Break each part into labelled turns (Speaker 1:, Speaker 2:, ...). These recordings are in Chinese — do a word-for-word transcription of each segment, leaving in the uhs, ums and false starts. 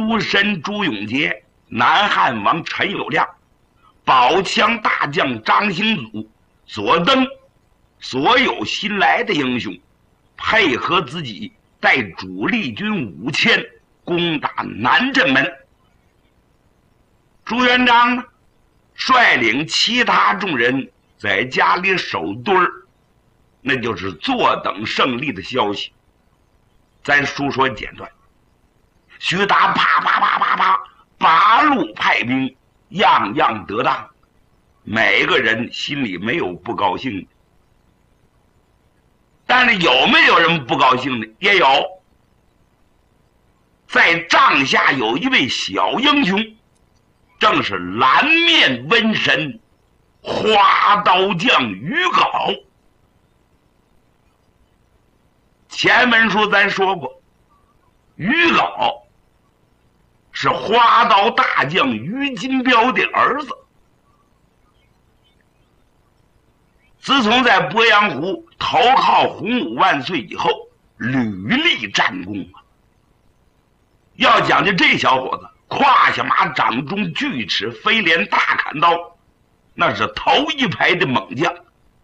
Speaker 1: 都神朱永杰、南汉王陈友谅、宝强大将张兴祖、左登所有新来的英雄，配合自己带主力军五千攻打南镇门。朱元璋呢，率领其他众人在家里守堆儿，那就是坐等胜利的消息。咱书说简短，徐达啪啪啪啪啪八路派兵，样样得当，每个人心里没有不高兴的。但是有没有人不高兴的？也有。在帐下有一位小英雄，正是蓝面瘟神花刀将于镐。前文书咱说过，于镐是花刀大将于金彪的儿子。自从在鄱阳湖投靠洪武万岁以后，屡立战功啊。要讲的这小伙子，胯下马，掌中锯齿，飞镰大砍刀，那是头一排的猛将。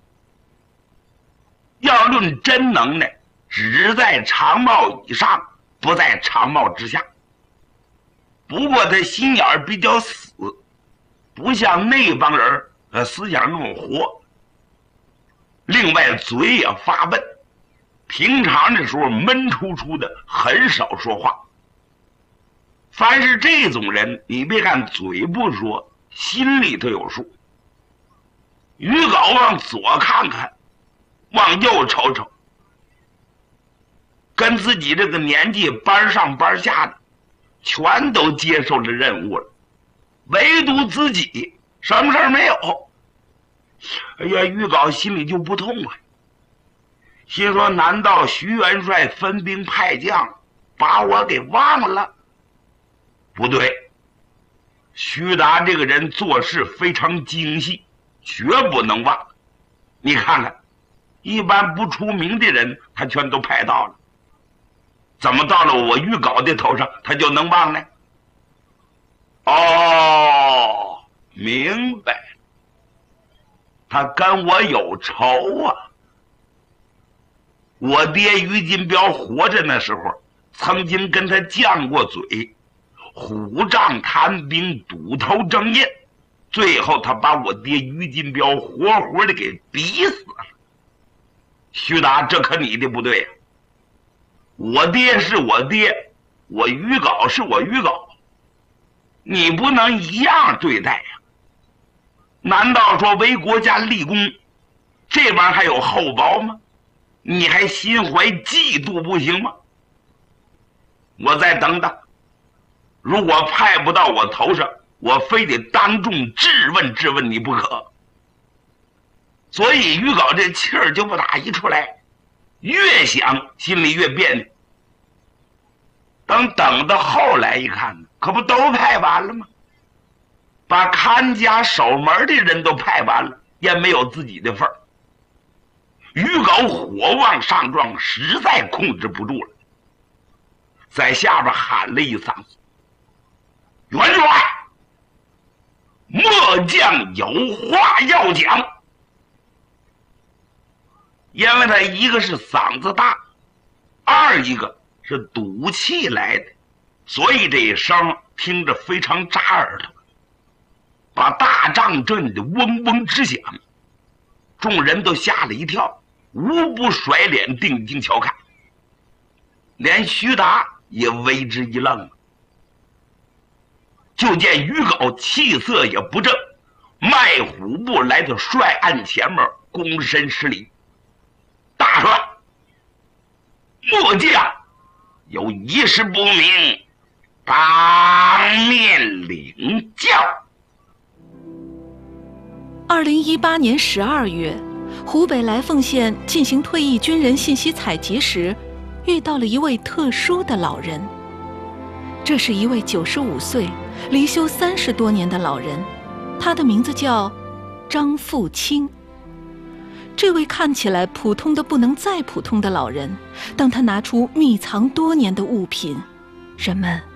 Speaker 1: 要论真能耐，只在长帽以上，不在长帽之下。不过他心眼儿比较死，不像那帮人呃思想那么活。另外嘴也发笨，平常的时候闷出出的，很少说话。凡是这种人，你别看嘴不说，心里头有数。于镐往左看看，往右瞅瞅，跟自己这个年纪班上班下的全都接受了任务了，唯独自己什么事儿没有。哎呀，于镐心里就不痛快，心说难道徐元帅分兵派将把我给忘了？不对，徐达这个人做事非常精细，绝不能忘。你看看，一般不出名的人他全都派到了，怎么到了我于镐的头上他就能忘呢？哦，明白，他跟我有仇啊。我爹于金彪活着那时候曾经跟他犟过嘴，虎杖谈兵，堵头争业，最后他把我爹于金彪活活的给逼死了。徐达，这可你的不对啊！我爹是我爹，我于镐是我于镐，你不能一样对待呀、啊！难道说为国家立功，这玩意儿还有厚薄吗？你还心怀嫉妒不行吗？我再等等，如果派不到我头上，我非得当众质问质问你不可。所以于镐这气儿就不打一出来，越想心里越别扭。等等到后来一看，可不都派完了吗？把看家守门的人都派完了，也没有自己的份儿。于镐火往上撞，实在控制不住了，在下边喊了一嗓子：“元帅，末将有话要讲。”因为他一个是嗓子大，二一个是赌气来的，所以这一声听着非常扎耳朵，把大帐震得嗡嗡直响。众人都吓了一跳，无不甩脸定睛瞧看，连徐达也为之一愣。就见于镐气色也不正，迈虎步来到帅案前面，躬身施礼：“大帅，末将有一事不明，当面领教。”
Speaker 2: 二零一八年十二月，湖北来凤县进行退役军人信息采集时，遇到了一位特殊的老人。这是一位九十五岁、离休三十多年的老人，他的名字叫张富清。这位看起来普通的不能再普通的老人，当他拿出秘藏多年的物品，人们